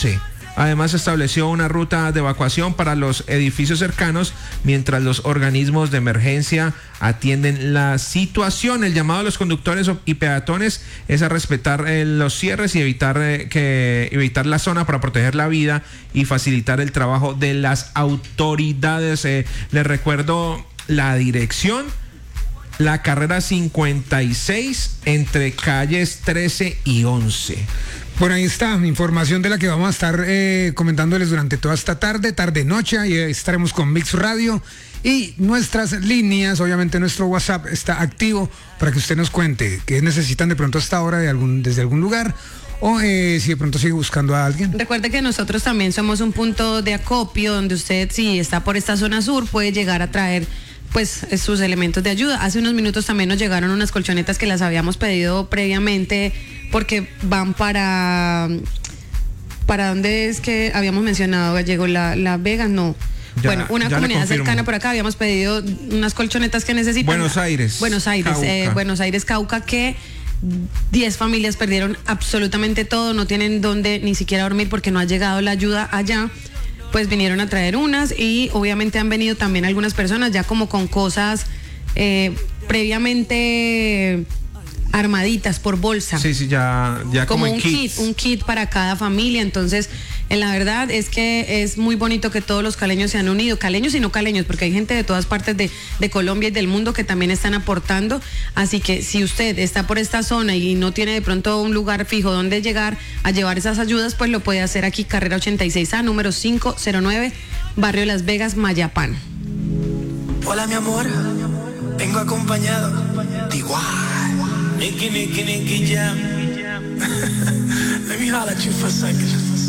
11. Además, estableció una ruta de evacuación para los edificios cercanos mientras los organismos de emergencia atienden la situación. El llamado a los conductores y peatones es a respetar los cierres y evitar la zona para proteger la vida y facilitar el trabajo de las autoridades. Les recuerdo la dirección: la carrera 56 entre calles 13 y 11. Bueno, ahí está, información de la que vamos a estar comentándoles durante toda esta tarde-noche, y estaremos con Mix Radio y nuestras líneas. Obviamente nuestro WhatsApp está activo para que usted nos cuente qué necesitan de pronto a esta hora desde algún lugar, o si de pronto sigue buscando a alguien. Recuerde que nosotros también somos un punto de acopio donde usted, si está por esta zona sur, puede llegar a traer pues sus elementos de ayuda. Hace unos minutos también nos llegaron unas colchonetas que las habíamos pedido previamente, porque van para ¿dónde es que habíamos mencionado, Gallego? La Vega, no. Bueno, una comunidad cercana por acá, habíamos pedido unas colchonetas que necesitan. Buenos Aires, Cauca, que 10 familias perdieron absolutamente todo, no tienen dónde ni siquiera dormir porque no ha llegado la ayuda allá. Pues vinieron a traer unas, y obviamente han venido también algunas personas ya como con cosas previamente armaditas por bolsa. Sí, ya como un kit para cada familia. Entonces, la verdad es que es muy bonito que todos los caleños se han unido, caleños y no caleños, porque hay gente de todas partes de Colombia y del mundo que también están aportando. Así que si usted está por esta zona y no tiene de pronto un lugar fijo donde llegar a llevar esas ayudas, pues lo puede hacer aquí, carrera 86A, número 509, barrio Las Vegas, Mayapán. Hola, mi amor, vengo acompañado de igual. Nicky, jam. Let me holler at you for a second.